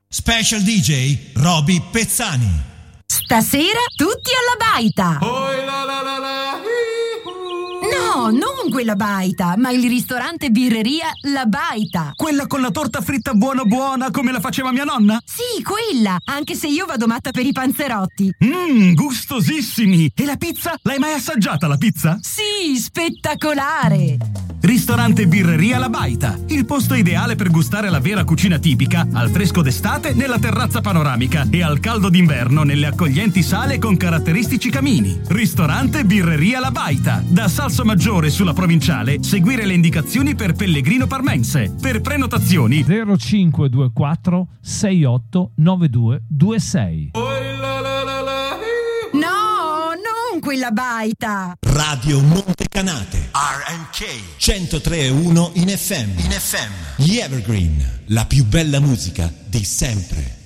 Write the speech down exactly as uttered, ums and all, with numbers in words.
Special D J Roby Pezzani. Stasera tutti alla baita. Oi la la la la. No, non quella baita, ma il ristorante birreria La Baita. Quella con la torta fritta buona buona come la faceva mia nonna? Sì, quella, anche se io vado matta per i panzerotti. Mmm, gustosissimi! E la pizza? L'hai mai assaggiata la pizza? Sì, spettacolare! Ristorante birreria La Baita, il posto ideale per gustare la vera cucina tipica, al fresco d'estate nella terrazza panoramica e al caldo d'inverno nelle accoglienti sale con caratteristici camini. Ristorante birreria La Baita, da Salso Maggiore sulla Provinciale, seguire le indicazioni per Pellegrino Parmense. Per prenotazioni zero cinque due quattro sei otto nove due due sei. No, non quella baita. Radio Montecanate R M K centotré e uno in F M. In F M. Gli Evergreen, la più bella musica di sempre.